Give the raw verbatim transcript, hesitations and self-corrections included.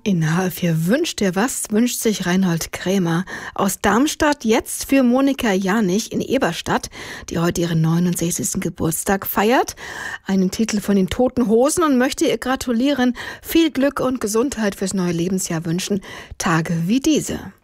In H vier wünscht dir was, wünscht sich Reinhold Krämer aus Darmstadt jetzt für Monika Janich in Eberstadt, die heute ihren neunundsechzigsten Geburtstag feiert. Einen Titel von den Toten Hosen und möchte ihr gratulieren, viel Glück und Gesundheit fürs neue Lebensjahr wünschen. Tage wie diese.